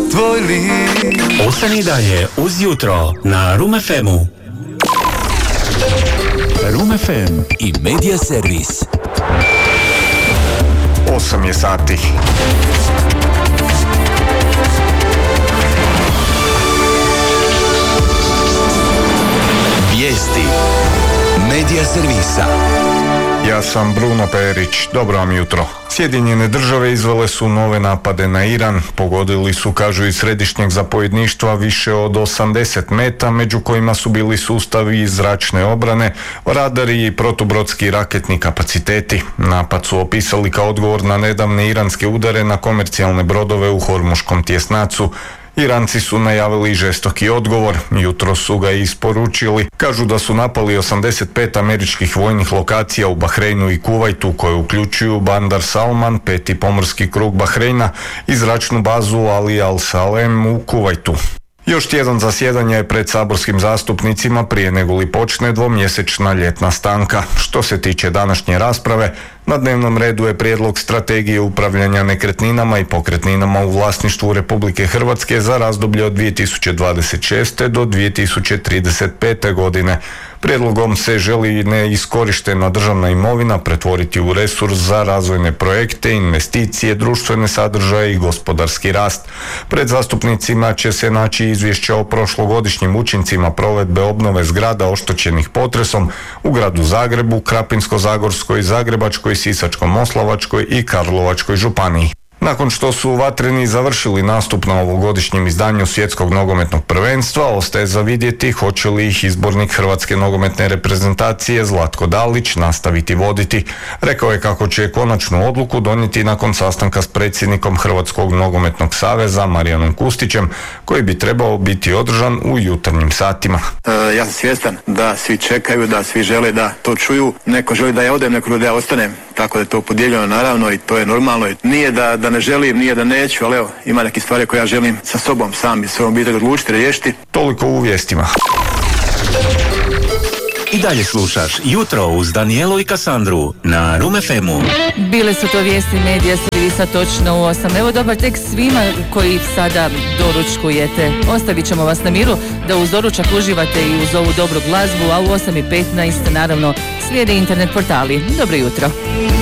tvoj lik. Ostani dalje uz jutro na Room FM-u. Room FM i Media Servis. 8 je sati. Vijesti Media Servisa. Ja sam Bruno Perić, dobro vam jutro. Sjedinjene države izvele su nove napade na Iran, pogodili su, kažu iz središnjeg zapovjedništva, više od 80 meta, među kojima su bili sustavi zračne obrane, radari i protubrodski raketni kapaciteti. Napad su opisali kao odgovor na nedavne iranske udare na komercijalne brodove u Hormuškom tjesnacu. Iranci su najavili žestoki odgovor, jutro su ga isporučili. Kažu da su napali 85 američkih vojnih lokacija u Bahreinu i Kuvajtu, koje uključuju Bandar Salman, 5. pomorski krug Bahreina i zračnu bazu Ali Al Salem u Kuvajtu. Još tjedan zasjedanja je pred saborskim zastupnicima prije nego li počne dvomjesečna ljetna stanka. Što se tiče današnje rasprave, na dnevnom redu je prijedlog strategije upravljanja nekretninama i pokretninama u vlasništvu Republike Hrvatske za razdoblje od 2026. do 2035. godine. Prijedlogom se želi neiskorištena državna imovina pretvoriti u resurs za razvojne projekte, investicije, društvene sadržaje i gospodarski rast. Pred zastupnicima će se naći izvješća o prošlogodišnjim učincima provedbe obnove zgrada oštećenih potresom u gradu Zagrebu, Krapinsko-zagorskoj, Zagrebačkoj, Sisačko-moslavačkoj i Karlovačkoj županiji. Nakon što su vatreni završili nastup na ovogodišnjem izdanju Svjetskog nogometnog prvenstva, ostaje za vidjeti hoće li ih izbornik Hrvatske nogometne reprezentacije Zlatko Dalić nastaviti voditi. Rekao je kako će konačnu odluku donijeti nakon sastanka s predsjednikom Hrvatskog nogometnog saveza Marijanom Kustićem, koji bi trebao biti održan u jutarnjim satima. Ja sam svjestan da svi čekaju, da svi žele da to čuju. Neko želi da ja odem, neko da ja ostanem. Tako da je to podijeljeno naravno i to je normalno. Nije da ne želim, nije da neću, ali evo, ima neke stvari koje ja želim sa sobom sam i svojom obitelji odlučiti, riješiti. Toliko u vijestima. I dalje slušaš Jutro uz Danijelu i Kasandru na Room FM-u. Bile su to vijesti Media Servisa točno u 8. Evo dobar tek svima koji sada doručkujete. Ostavit ćemo vas na miru da uz doručak uživate i uz ovu dobru glazbu, a u 8:15 naravno slijede internet portali. Dobro jutro.